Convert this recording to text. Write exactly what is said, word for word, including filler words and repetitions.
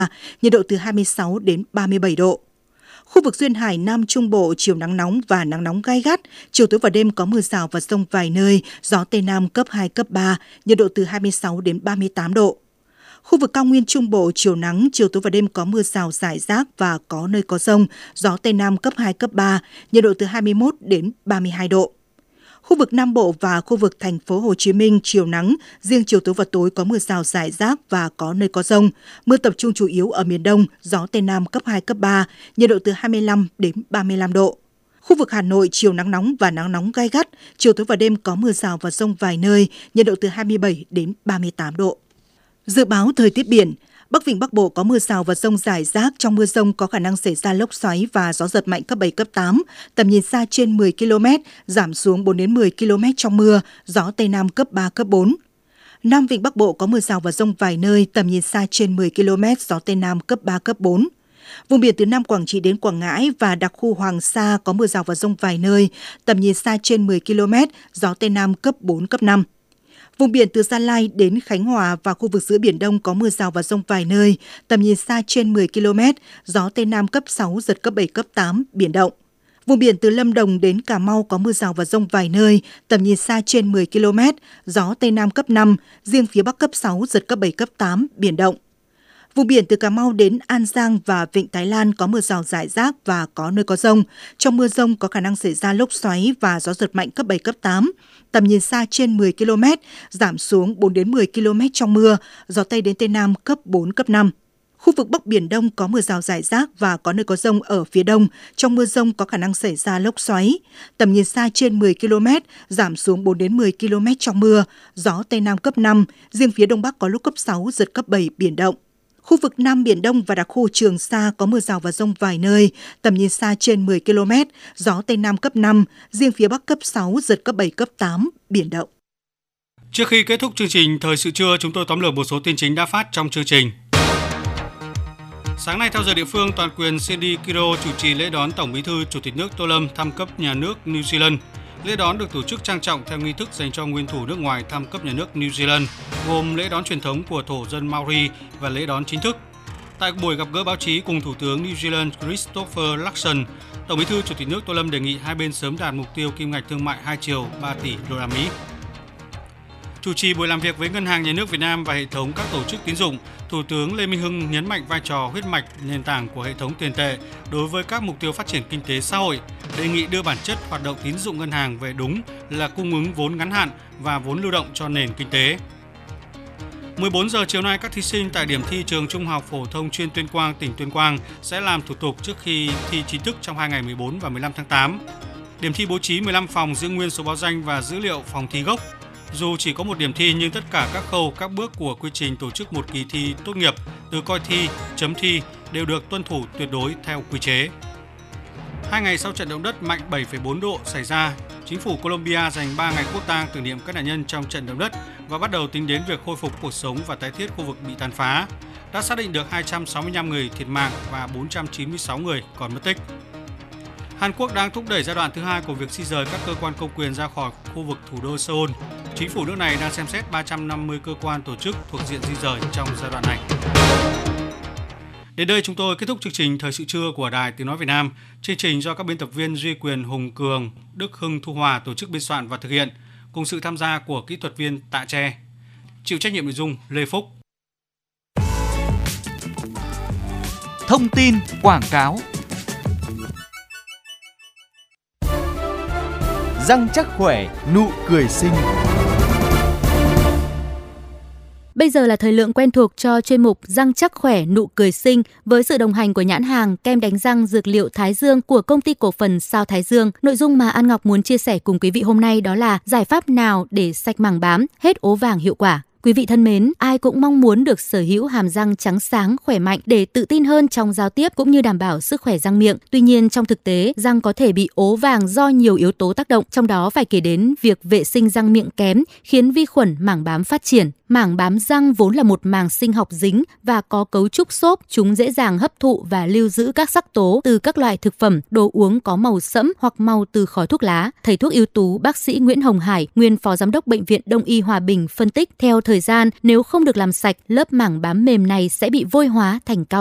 nhiệt độ từ hai mươi sáu đến ba mươi bảy độ. Khu vực duyên hải Nam Trung Bộ chiều nắng nóng và nắng nóng gay gắt, chiều tối và đêm có mưa rào và dông vài nơi, gió Tây Nam cấp hai, cấp ba, nhiệt độ từ hai mươi sáu đến ba mươi tám độ. Khu vực cao nguyên Trung Bộ chiều nắng, chiều tối và đêm có mưa rào rải rác và có nơi có dông, gió Tây Nam cấp hai, cấp ba, nhiệt độ từ hai mươi mốt đến ba mươi hai độ. Khu vực Nam Bộ và khu vực thành phố Hồ Chí Minh chiều nắng, riêng chiều tối và tối có mưa rào rải rác và có nơi có dông. Mưa tập trung chủ yếu ở miền Đông, gió Tây Nam cấp hai, cấp ba, nhiệt độ từ hai mươi lăm đến ba mươi lăm độ. Khu vực Hà Nội chiều nắng nóng và nắng nóng gay gắt, chiều tối và đêm có mưa rào và dông vài nơi, nhiệt độ từ hai mươi bảy đến ba mươi tám độ. Dự báo thời tiết biển, Bắc Vịnh Bắc Bộ có mưa rào và dông rải rác, trong mưa dông có khả năng xảy ra lốc xoáy và gió giật mạnh cấp bảy, cấp tám, tầm nhìn xa trên mười ki lô mét, giảm xuống bốn đến mười ki lô mét trong mưa, gió Tây Nam cấp ba, cấp bốn. Nam Vịnh Bắc Bộ có mưa rào và dông vài nơi, tầm nhìn xa trên mười ki lô mét, gió Tây Nam cấp ba, cấp bốn. Vùng biển từ Nam Quảng Trị đến Quảng Ngãi và đặc khu Hoàng Sa có mưa rào và dông vài nơi, tầm nhìn xa trên mười ki lô mét, gió Tây Nam cấp bốn, cấp năm. Vùng biển từ Gia Lai đến Khánh Hòa và khu vực giữa Biển Đông có mưa rào và dông vài nơi, tầm nhìn xa trên mười ki lô mét, gió Tây Nam cấp sáu, giật cấp bảy, cấp tám, biển động. Vùng biển từ Lâm Đồng đến Cà Mau có mưa rào và dông vài nơi, tầm nhìn xa trên mười ki lô mét, gió Tây Nam cấp năm, riêng phía Bắc cấp sáu, giật cấp bảy, cấp tám, biển động. Vùng biển từ Cà Mau đến An Giang và Vịnh Thái Lan có mưa rào rải rác và có nơi có dông. Trong mưa dông có khả năng xảy ra lốc xoáy và gió giật mạnh cấp bảy, cấp tám. Tầm nhìn xa trên mười ki lô mét, giảm xuống bốn đến mười ki lô mét trong mưa, gió Tây đến Tây Nam cấp bốn, cấp năm. Khu vực Bắc Biển Đông có mưa rào rải rác và có nơi có dông ở phía đông. Trong mưa dông có khả năng xảy ra lốc xoáy. Tầm nhìn xa trên mười ki lô mét, giảm xuống bốn đến mười ki lô mét trong mưa, gió Tây Nam cấp năm, riêng phía Đông Bắc có lúc cấp sáu, giật cấp bảy, biển động. Khu vực Nam Biển Đông và đặc khu Trường Sa có mưa rào và dông vài nơi, tầm nhìn xa trên mười ki lô mét, gió Tây Nam cấp năm, riêng phía Bắc cấp sáu, giật cấp bảy, cấp tám, biển động. Trước khi kết thúc chương trình Thời sự trưa, chúng tôi tóm lược một số tin chính đã phát trong chương trình. Sáng nay theo giờ địa phương, toàn quyền Cindy Kiro chủ trì lễ đón Tổng Bí thư Chủ tịch nước Tô Lâm thăm cấp nhà nước New Zealand. Lễ đón được tổ chức trang trọng theo nghi thức dành cho nguyên thủ nước ngoài thăm cấp nhà nước New Zealand, gồm lễ đón truyền thống của thổ dân Maori và lễ đón chính thức. Tại buổi gặp gỡ báo chí cùng Thủ tướng New Zealand Christopher Luxon, Tổng Bí thư Chủ tịch nước Tô Lâm đề nghị hai bên sớm đạt mục tiêu kim ngạch thương mại hai chiều ba tỷ đô la Mỹ. Chủ trì buổi làm việc với Ngân hàng Nhà nước Việt Nam và hệ thống các tổ chức tín dụng, Thủ tướng Lê Minh Hưng nhấn mạnh vai trò huyết mạch nền tảng của hệ thống tiền tệ đối với các mục tiêu phát triển kinh tế xã hội, đề nghị đưa bản chất hoạt động tín dụng ngân hàng về đúng là cung ứng vốn ngắn hạn và vốn lưu động cho nền kinh tế. mười bốn giờ chiều nay, các thí sinh tại điểm thi trường Trung học phổ thông chuyên Tuyên Quang, tỉnh Tuyên Quang sẽ làm thủ tục trước khi thi chính thức trong hai ngày mười bốn và mười lăm tháng tám. Điểm thi bố trí mười lăm phòng giữ nguyên số báo danh và dữ liệu phòng thi gốc. Dù chỉ có một điểm thi nhưng tất cả các khâu, các bước của quy trình tổ chức một kỳ thi tốt nghiệp, từ coi thi, chấm thi đều được tuân thủ tuyệt đối theo quy chế. Hai ngày sau trận động đất mạnh bảy phẩy bốn độ xảy ra, chính phủ Colombia dành ba ngày quốc tang tưởng niệm các nạn nhân trong trận động đất và bắt đầu tính đến việc khôi phục cuộc sống và tái thiết khu vực bị tàn phá. Đã xác định được hai trăm sáu mươi lăm người thiệt mạng và bốn trăm chín mươi sáu người còn mất tích. Hàn Quốc đang thúc đẩy giai đoạn thứ hai của việc di rời các cơ quan công quyền ra khỏi khu vực thủ đô Seoul. Chính phủ nước này đang xem xét ba trăm năm mươi cơ quan tổ chức thuộc diện di rời trong giai đoạn này. Đến đây chúng tôi kết thúc chương trình Thời sự trưa của Đài Tiếng nói Việt Nam. Chương trình do các biên tập viên Duy Quyền, Hùng Cường, Đức Hưng, Thu Hòa tổ chức biên soạn và thực hiện, cùng sự tham gia của kỹ thuật viên Tạ Tre. Chịu trách nhiệm nội dung Lê Phúc. Thông tin quảng cáo. Răng chắc khỏe, nụ cười xinh. Bây giờ là thời lượng quen thuộc cho chuyên mục Răng chắc khỏe, nụ cười xinh với sự đồng hành của nhãn hàng kem đánh răng dược liệu Thái Dương của công ty cổ phần Sao Thái Dương. Nội dung mà An Ngọc muốn chia sẻ cùng quý vị hôm nay đó là giải pháp nào để sạch mảng bám, hết ố vàng hiệu quả. Quý vị thân mến, ai cũng mong muốn được sở hữu hàm răng trắng sáng, khỏe mạnh để tự tin hơn trong giao tiếp cũng như đảm bảo sức khỏe răng miệng. Tuy nhiên, trong thực tế, răng có thể bị ố vàng do nhiều yếu tố tác động, trong đó phải kể đến việc vệ sinh răng miệng kém khiến vi khuẩn mảng bám phát triển. Mảng bám răng vốn là một màng sinh học dính và có cấu trúc xốp, chúng dễ dàng hấp thụ và lưu giữ các sắc tố từ các loại thực phẩm, đồ uống có màu sẫm hoặc màu từ khói thuốc lá. Thầy thuốc ưu tú bác sĩ Nguyễn Hồng Hải, nguyên phó giám đốc bệnh viện Đông y Hòa Bình phân tích, theo thời thời gian, nếu không được làm sạch, lớp mảng bám mềm này sẽ bị vôi hóa thành cao